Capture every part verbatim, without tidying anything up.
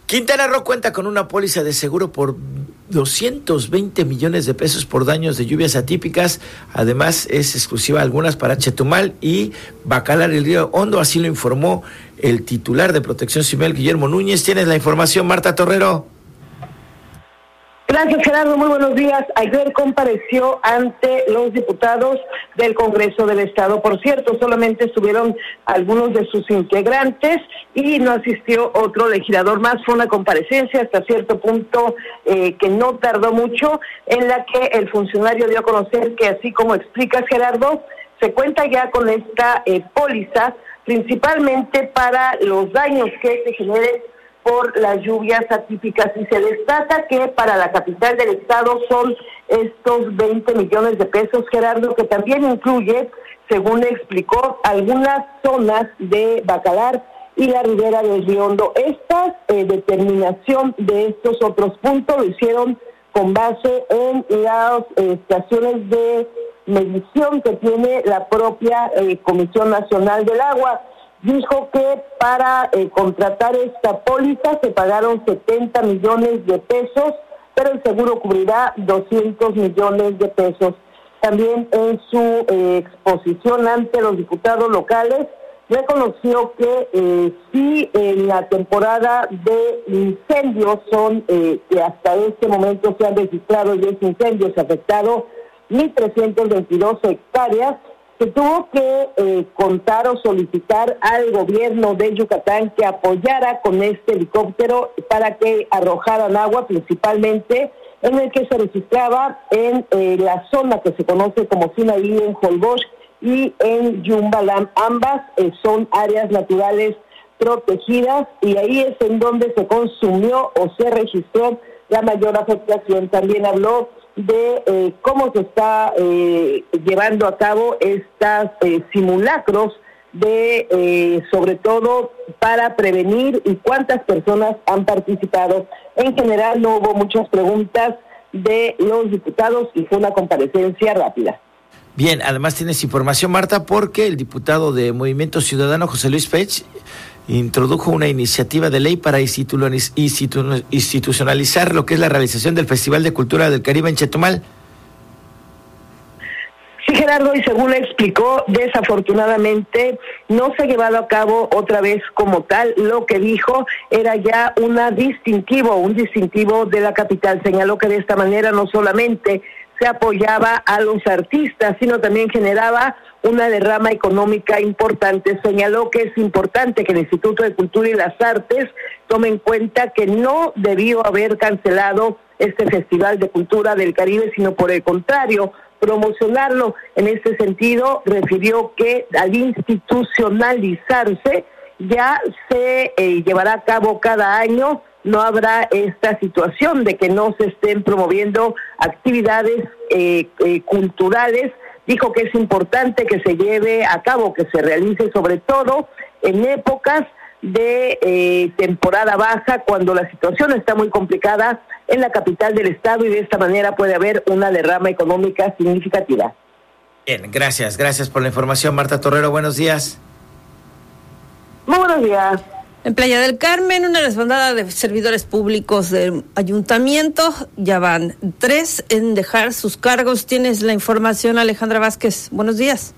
Quintana Roo cuenta con una póliza de seguro por doscientos veinte millones de pesos por daños de lluvias atípicas. Además, es exclusiva algunas para Chetumal y Bacalar y Río Hondo. Así lo informó el titular de Protección Civil, Guillermo Núñez. ¿Tienes la información, Marta Torrero? Gracias, Gerardo. Muy buenos días. Ayer compareció ante los diputados del Congreso del Estado. Por cierto, solamente estuvieron algunos de sus integrantes y no asistió otro legislador más. Fue una comparecencia hasta cierto punto eh, que no tardó mucho, en la que el funcionario dio a conocer que, así como explicas, Gerardo, se cuenta ya con esta eh, póliza, principalmente para los daños que se generen por las lluvias atípicas, y se destaca que para la capital del estado son estos veinte millones de pesos, Gerardo, que también incluye, según explicó, algunas zonas de Bacalar y la ribera del Río Hondo. Esta eh, determinación de estos otros puntos lo hicieron con base en las eh, estaciones de medición que tiene la propia eh, Comisión Nacional del Agua. Dijo que para eh, contratar esta póliza se pagaron setenta millones de pesos, pero el seguro cubrirá doscientos millones de pesos. También en su eh, exposición ante los diputados locales, reconoció que eh, sí, en la temporada de incendios son, eh, que hasta este momento se han registrado diez incendios, afectado mil trescientas veintidós hectáreas, se tuvo que eh, contar o solicitar al gobierno de Yucatán que apoyara con este helicóptero para que arrojaran agua, principalmente en el que se registraba en eh, la zona que se conoce como Sinaí, en Holbox y en Yumbalam. Ambas eh, son áreas naturales protegidas y ahí es en donde se consumió o se registró la mayor afectación. También habló de eh, cómo se está eh, llevando a cabo estas eh, simulacros de, eh, sobre todo para prevenir, y cuántas personas han participado. En general no hubo muchas preguntas de los diputados y fue una comparecencia rápida. Bien, además tienes información, Marta, porque el diputado de Movimiento Ciudadano, José Luis Pech, introdujo una iniciativa de ley para institucionalizar lo que es la realización del Festival de Cultura del Caribe en Chetumal. Sí, Gerardo, y según explicó, desafortunadamente no se ha llevado a cabo otra vez como tal. Lo que dijo era ya una distintivo, un distintivo de la capital. Señaló que de esta manera no solamente se apoyaba a los artistas, sino también generaba una derrama económica importante. Señaló que es importante que el Instituto de Cultura y las Artes tome en cuenta que no debió haber cancelado este Festival de Cultura del Caribe, sino por el contrario, promocionarlo. En este sentido, refirió que al institucionalizarse ya se eh, llevará a cabo cada año. No habrá esta situación de que no se estén promoviendo actividades eh, eh, culturales. Dijo que es importante que se lleve a cabo, que se realice sobre todo en épocas de eh, temporada baja, cuando la situación está muy complicada en la capital del estado, y de esta manera puede haber una derrama económica significativa. Bien, gracias, gracias por la información, Marta Torrero. Buenos días. Muy buenos días. En Playa del Carmen, una desbandada de servidores públicos del ayuntamiento, ya van tres en dejar sus cargos. Tienes la información, Alejandra Vázquez. Buenos días.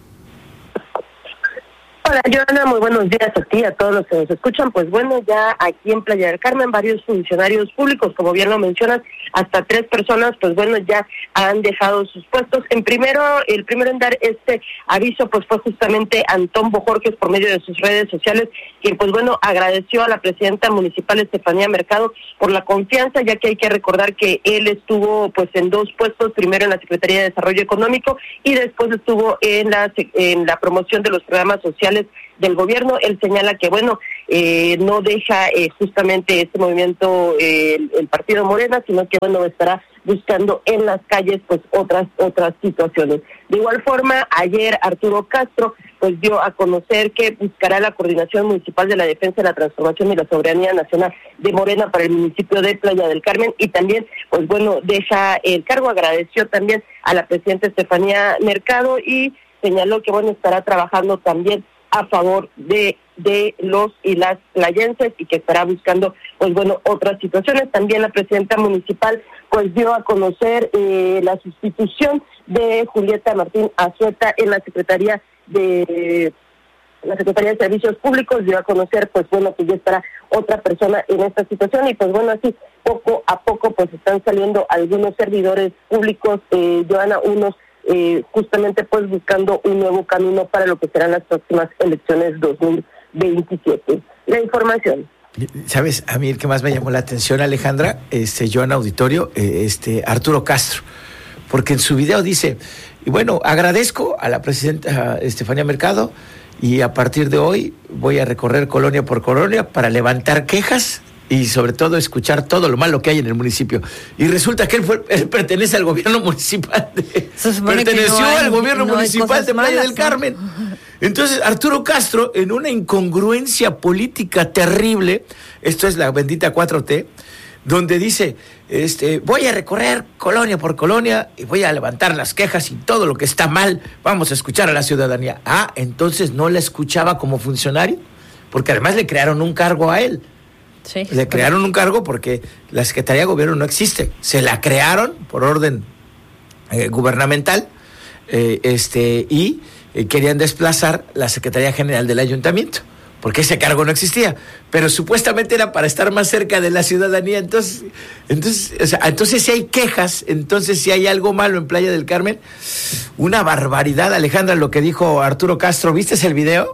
Hola, Joana, muy buenos días a ti, a todos los que nos escuchan. Pues bueno, ya aquí en Playa del Carmen, varios funcionarios públicos, como bien lo mencionas, hasta tres personas, pues bueno, ya han dejado sus puestos. En primero, el primero en dar este aviso, pues fue justamente Antón Bojorquez, por medio de sus redes sociales, quien pues bueno, agradeció a la presidenta municipal Estefanía Mercado por la confianza, ya que hay que recordar que él estuvo pues en dos puestos, primero en la Secretaría de Desarrollo Económico y después estuvo en la, en la promoción de los programas sociales del gobierno. Él señala que bueno, eh, no deja eh, justamente este movimiento eh, el, el partido Morena, sino que bueno, estará buscando en las calles pues otras otras situaciones. De igual forma, ayer Arturo Castro pues dio a conocer que buscará la coordinación municipal de la defensa, la transformación y la soberanía nacional de Morena para el municipio de Playa del Carmen, y también pues bueno, deja el cargo. Agradeció también a la presidenta Estefanía Mercado y señaló que bueno, estará trabajando también a favor de de los y las playenses y que estará buscando, pues bueno, otras situaciones. También la presidenta municipal pues dio a conocer eh, la sustitución de Julieta Martín Azueta en la Secretaría de la Secretaría de Servicios Públicos, dio a conocer pues bueno que ya estará otra persona en esta situación y pues bueno, así poco a poco pues están saliendo algunos servidores públicos, eh, Joana, unos eh, justamente pues buscando un nuevo camino para lo que serán las próximas elecciones dos mil veintisiete. La información. ¿Sabes? A mí el que más me llamó la atención, Alejandra, este, Joana Auditorio, eh, este, Arturo Castro, porque en su video dice, y bueno, agradezco a la presidenta Estefanía Mercado y a partir de hoy voy a recorrer colonia por colonia para levantar quejas y sobre todo escuchar todo lo malo que hay en el municipio. Y resulta que él, fue, él pertenece al gobierno municipal, de, perteneció no hay, al gobierno no municipal de Playa malas, del Carmen. ¿No? Entonces, Arturo Castro, en una incongruencia política terrible, esto es la bendita cuatro T, donde dice, este, voy a recorrer colonia por colonia y voy a levantar las quejas y todo lo que está mal, vamos a escuchar a la ciudadanía. Ah, entonces no la escuchaba como funcionario, porque además le crearon un cargo a él. Sí, le crearon un cargo porque la Secretaría de Gobierno no existe, se la crearon por orden eh, gubernamental eh, este y eh, querían desplazar la Secretaría General del Ayuntamiento porque ese cargo no existía, pero supuestamente era para estar más cerca de la ciudadanía. Entonces, entonces, o sea, entonces si hay quejas, entonces si hay algo malo en Playa del Carmen, una barbaridad, Alejandra, lo que dijo Arturo Castro. ¿Viste el video?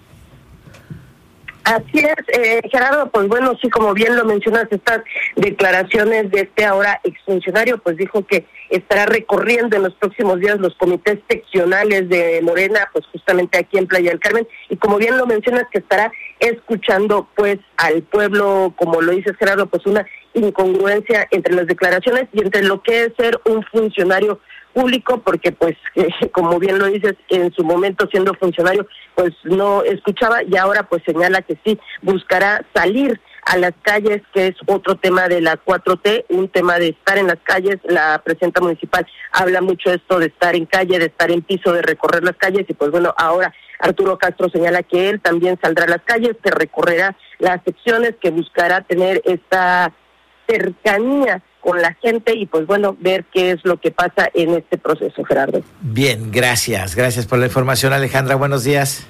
Así es, eh, Gerardo, pues bueno, sí, como bien lo mencionas, estas declaraciones de este ahora exfuncionario, pues dijo que estará recorriendo en los próximos días los comités seccionales de Morena, pues justamente aquí en Playa del Carmen, y como bien lo mencionas, que estará escuchando pues al pueblo, como lo dices, Gerardo, pues una incongruencia entre las declaraciones y entre lo que es ser un funcionario público, porque pues eh, como bien lo dices, en su momento siendo funcionario pues no escuchaba y ahora pues señala que sí buscará salir a las calles, que es otro tema de la cuatro T, un tema de estar en las calles. La presidenta municipal habla mucho de esto de estar en calle, de estar en piso, de recorrer las calles y pues bueno, ahora Arturo Castro señala que él también saldrá a las calles, que recorrerá las secciones, que buscará tener esta cercanía con la gente y pues bueno, ver qué es lo que pasa en este proceso, Gerardo. Bien, gracias, gracias por la información, Alejandra, buenos días.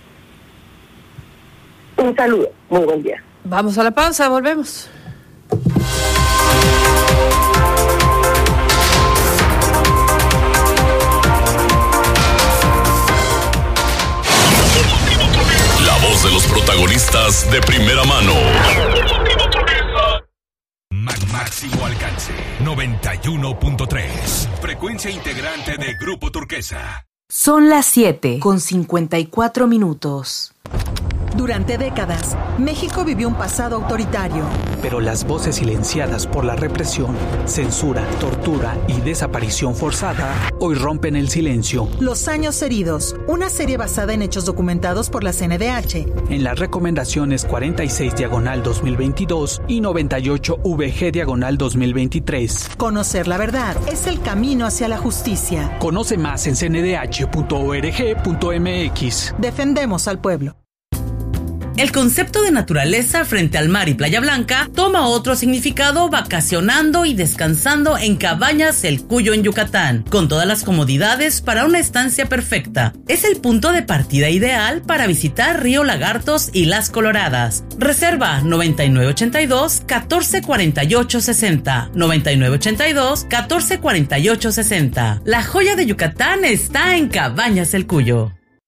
Un saludo, muy buen día. Vamos a la pausa, volvemos. La voz de los protagonistas de primera mano. Máximo alcance, noventa y uno punto tres. Frecuencia integrante de Grupo Turquesa. Son las siete con cincuenta y cuatro minutos. Durante décadas, México vivió un pasado autoritario. Pero las voces silenciadas por la represión, censura, tortura y desaparición forzada hoy rompen el silencio. Los años heridos, una serie basada en hechos documentados por la C N D H. En las recomendaciones cuarenta y seis diagonal dos mil veintidós y noventa y ocho V G diagonal dos mil veintitrés. Conocer la verdad es el camino hacia la justicia. Conoce más en c n d h punto org punto m x. Defendemos al pueblo. El concepto de naturaleza frente al mar y Playa Blanca toma otro significado vacacionando y descansando en Cabañas El Cuyo en Yucatán, con todas las comodidades para una estancia perfecta. Es el punto de partida ideal para visitar Río Lagartos y Las Coloradas. Reserva noventa y nueve ochenta y dos, catorce cuarenta y ocho sesenta, noventa y nueve ochenta y dos, catorce cuarenta y ocho sesenta. La joya de Yucatán está en Cabañas El Cuyo.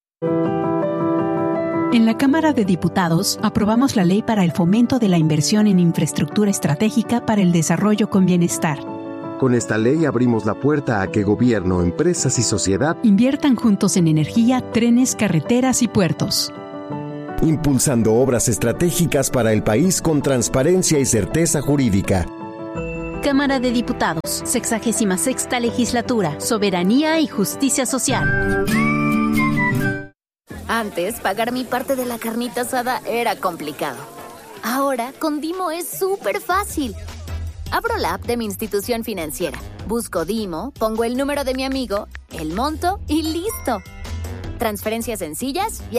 En la Cámara de Diputados aprobamos la Ley para el Fomento de la Inversión en Infraestructura Estratégica para el Desarrollo con Bienestar. Con esta ley abrimos la puerta a que gobierno, empresas y sociedad inviertan juntos en energía, trenes, carreteras y puertos. Impulsando obras estratégicas para el país con transparencia y certeza jurídica. Cámara de Diputados, sexagésima sexta Legislatura, Soberanía y Justicia Social. Antes, pagar mi parte de la carnita asada era complicado. Ahora, con Dimo es súper fácil. Abro la app de mi institución financiera, busco Dimo, pongo el número de mi amigo, el monto y listo. Transferencias sencillas y